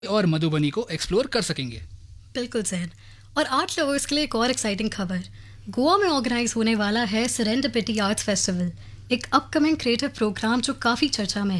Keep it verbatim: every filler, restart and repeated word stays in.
और मधुबनी को एक्सप्लोर कर सकेंगे। बिल्कुल जैन। और आर्ट लवर्स के लिए एक और एक्साइटिंग खबर, गोवा में ऑर्गेनाइज होने वाला है सेरेंडिपिटी आर्ट्स फेस्टिवल, एक अपकमिंग क्रिएटिव प्रोग्राम जो काफ़ी चर्चा में है।